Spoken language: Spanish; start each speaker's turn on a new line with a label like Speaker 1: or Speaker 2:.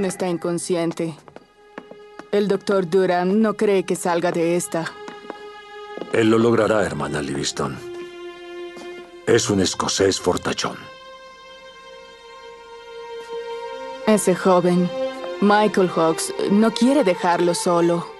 Speaker 1: está inconsciente. El doctor Durham no cree que salga de esta.
Speaker 2: Él lo logrará, hermana Livingston. Es un escocés fortachón.
Speaker 1: Ese joven, Michael Hawkes, no quiere dejarlo solo.